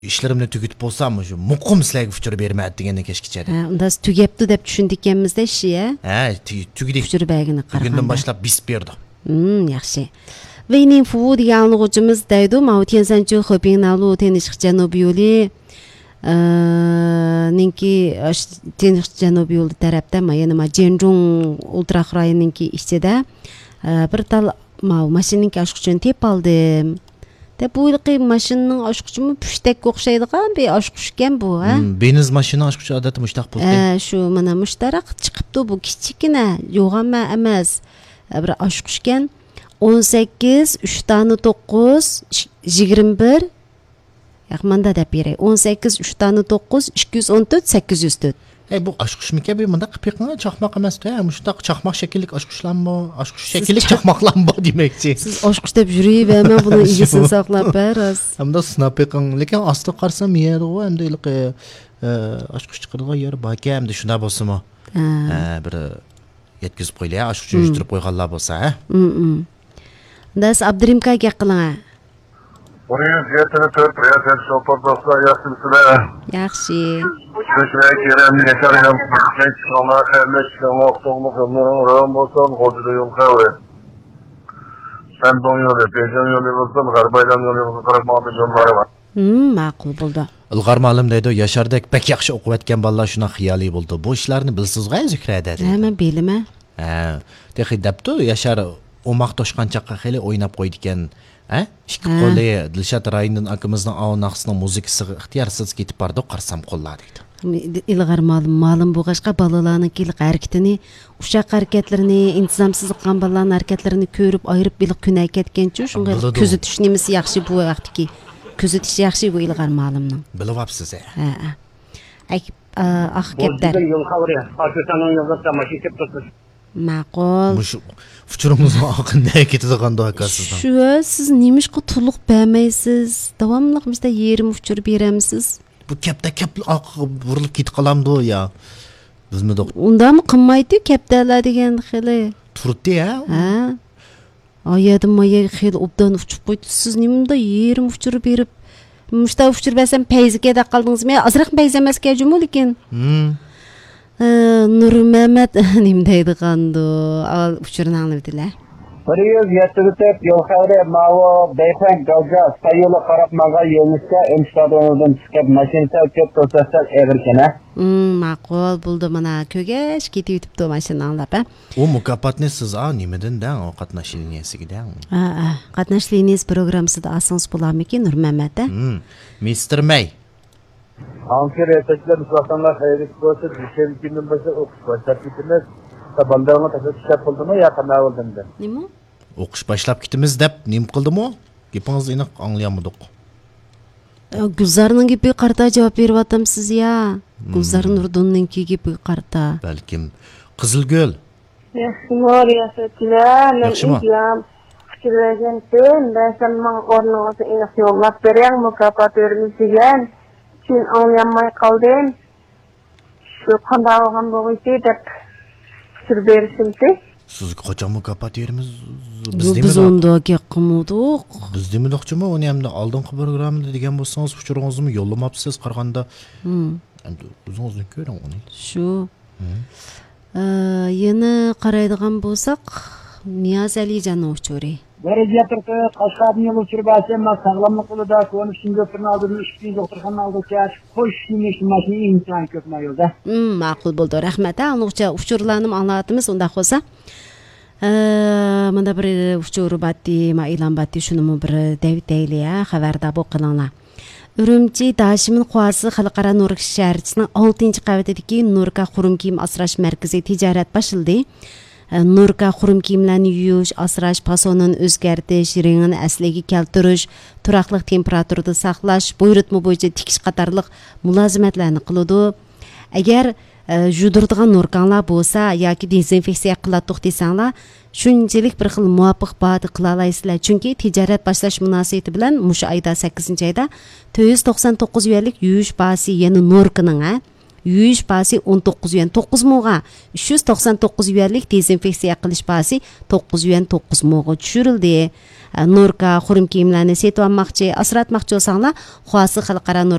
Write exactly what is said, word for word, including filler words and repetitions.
İşlerimni tügütüp olsam şu muqum sizlarga uçur bermadi degende kechgacha. Ha, unda tugapti deb tushundikanmizda ishni. Ha, tugidek. Uçur bergini qaraganda. Bugundan boshlab bis berdi. Hmm, yaxshi. Veynin fu degan o'quvchimiz deydi, "Ma o'tgansanchi Xopingnalu tenishchi Janubiy yo'li ninki tenishchi Janubiy yo'li tarafda ma yana ma Jenjong ultra rayoninki ichida bir tal ma mashinaniki oshquchini tep oldim." Deb o'ylaqi mashinaning oshquchimi pushtakka o'xshaydigan bir oshquch ekan bu, ha? Beniz mashina oshquchi odatda mushtaq bo'ldi. Ha, shu mana mushtaraq chiqibdi bu kichikina, yo'g'onma emas. Bir oshquch ekan. o'n sakkiz, uch tani to'qqiz, yigirma bir. Yaxmanda deb beray. o'n sakkiz, uch tani to'qqiz, ikki yuz o'n to'rt, sakkiz yuz to'rt. Ey bu oshquchmika bu bunda qipiqni chaqmoq emas-da, mushtaq chaqmoq shakllik oshquchlanmi, oshquch shakllik chaqmoqlanmi demakchi. Siz oshquch deb yurayverma, buni igisini saqlab beras. Hamda snapiqing, lekin osti qarsam yeri u endi ilqi oshquch chiqirgan yeri bor ekan, endi shunda bo'lsa-mi? Ha, bir yetkazib qo'ylar, oshquchni yurtirib qo'yganlar bo'lsa, ha? Mhm. Das Abdurimka qiling. Oraya fiyatını tört veya ters sohbetlerse yaxşısılar. Yaxshi. Şöyle keremli geçerim. Ben çıkama, evle çıkama, oğlum kızımın oran olsan, kocuda yol kavre. Sen don yolu, peşen yolu olsan, garbaylan yolu olsan, karakmalı yolları var. Hmm, ma'qul bo'ldi. Ilg'or ma'lum deydi, Yashardek pek yaxshi o'qib o'tgan bolalar shuna xiyoliy bo'ldi. Bu ishlarni bilsizga Zikra dedi. Ha, men bilima. Ha, texi debdi, Yashar o'maq toshqanchaqa xeli o'ynab qo'ydi ekan. Ha? Ikki qo'li Dilshod Rayndan akamizning avnaqsining muzikasi ixtiyorsiz ketib bordi, qarsam qo'llar deydi. Ilg'or ma'lum, ma'lum bo'lg'achqa bolalarning qilik harakatini, ushaq harakatlarini, intizomsiz qilgan bolalarning harakatlarini ko'rib, ayirib biliq kunay ketgancha, shunga kuzatish nimasi yaxshi bu vaqtiki. Kuzatish yaxshi bu ilg'or ma'lumning. Bilyapsiz. Ha. Ay, ah, kaptar. Yol kavre. Arkasanın yolda maşin keptası. Ma'qul. Mush futurimizni oqinday ketadigan akasizdan. Shu, siz nimishqa to'liq bermaysiz? Davomli bizda yerim uchur beramsiz? Bu kapta kap burilib ketib qolamdi ya. Bizmi do'q. Undami qilmaydi kaptalar degan xili. Turdi ya. Ha. Ayadim moya xil obdan uchib qo'ydi. Siz nimda yerim uchur berib, mushta uchur bersam payziga da qoldingizmi? Azroq payz emasga jumu lekin. Hmm. Nur Mehmet nim deydigandu. Al uçurun anladılar. Buraya yatırıp yol kavre mavi beyefendi galca sayılı karapmaga yönüste emstadonundan çıkıp maşinta köp tosaslar eğirkene. Hmm, ma'qul buldu mana kögeş ketib yutibdi mashina anlab. U mukofotni siz a nimadan da qatnash liniyasiga. Ha, ha, qatnash liniyasi programmasida asons bo'larmikin Nur Mehmet? Hmm. mister May. Ankara yetakçiler Müslümanlar hayırlısı olsa düşen günden başa okuş başlar bitirmez. Tabanlarına taşıp şart oldu mu ya kanal oldu mu? Nima? O'qish boshlab ketimiz deb nim qildimi? Gapingizni aniq anglayolmadik. Gulzarning gapi qarta javob beryapsiz ya. Gulzar Nurdonninki gapi qarta. Balkim Qizilgul. Yaxshi bor yasatlar, men ijam fikirlagan sen, ben senin o'rningizga aniq yo'llab berang, mukofot bermisigan. Sen anlayamay qoldim. Shu qanday olgan bo'g'isi deb fikir berishimdi. Siz qachon mukofot yerimiz Biz unda qilmadik. Biz demoqchimi, uni ham oldingi programmada degan bo'lsangiz, uchuringizni yo'llamabsiz qaraganda. Endi o'zingizni ko'ring uni. Shu. Yana qaraydigan bo'lsak, Niyoz Alijon uchuri. Derece Kaşgar'ın yolu sürübesi ama sağlamlık da konuşun götürün aldığını üstün doktorxanın aldığı kaş hoş yemiş maşini imkan köpme yolda. Hmm, ma'qul bo'ldi. Rahmat. Anıqcha uchurlarni anglatimiz unda bo'lsa. Mana bir uchur batdi, ma e'lon batdi shuni bir David Deyliya xabarda bu qilinglar. Urumchi Dashimin Qo'asi xalqaro Nur shaharchisining oltinchi qavatidagi Nurka Xurum kiyim asrash markazi tijorat boshladi. Nurka xurum kiyimlarni yuvish, asrash, fasonini o'zgartirish, rangini asliga keltirish, turaqliq temperaturada saqlash, buyurtma bo'yicha tikish qatorliq mulozimatlarni qiladi. Agar judirdigan nurkanlar bo'lsa yoki dezinfeksiya qiladiq desanglar, shunchalik bir xil muvofiq ba'di qila olasizlar. Chunki tijorat boshlash munosabati bilan mushu oyda sakkizinchi oyda to'rt yuz to'qson to'qqiz yuanlik yuvish bahsi yana nurkining yuvish bahsi o'n to'qqiz yuan to'qqiz mo'ga uch yuz to'qson to'qqiz yuanlik dezinfeksiya qilish bahsi to'qqiz yuan to'qqiz mo'ga tushirildi. Nurka xurum kiyimlarni setib olmoqchi, asratmoqchi bo'lsanglar, Xo'asi xalqaro